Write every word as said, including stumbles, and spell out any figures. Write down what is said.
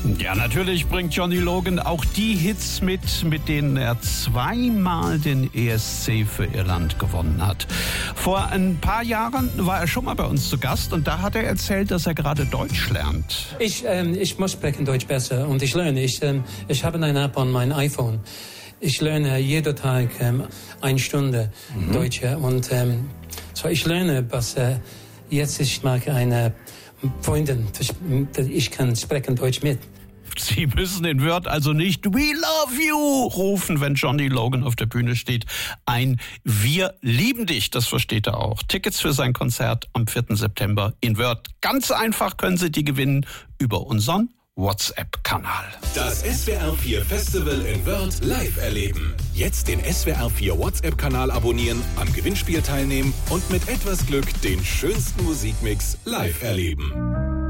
Ja, natürlich bringt Johnny Logan auch die Hits mit, mit denen er zweimal den E S C für Irland gewonnen hat. Vor ein paar Jahren war er schon mal bei uns zu Gast und da hat er erzählt, dass er gerade Deutsch lernt. Ich, ähm, ich muss sprechen Deutsch besser und ich lerne. Ich, ähm, ich habe eine App an meinem iPhone. Ich lerne jeden Tag ähm, eine Stunde mhm. Deutsch und ähm, so ich lerne, was äh, jetzt ich mag eine Freundin, ich kann sprechen Deutsch mit. Sie müssen in Wörth also nicht "We love you" rufen, wenn Johnny Logan auf der Bühne steht. Ein "Wir lieben dich", das versteht er auch. Tickets für sein Konzert am vierten September in Wörth. Ganz einfach können Sie die gewinnen über unseren WhatsApp-Kanal. Das S W R vier Festival in Wörth live erleben. Jetzt den S W R vier WhatsApp-Kanal abonnieren, am Gewinnspiel teilnehmen und mit etwas Glück den schönsten Musikmix live erleben.